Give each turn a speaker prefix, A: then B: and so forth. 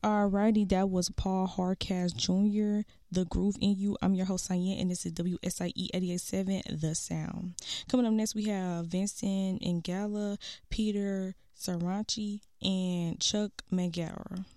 A: Alrighty, that was Paul Hardcastle Jr., The Groove in You. I'm your host, Cyan, and this is WSIE 88.7, The Sound. Coming up next, we have Vincent Ingala, Peter Saranchi, and Chuck Magara.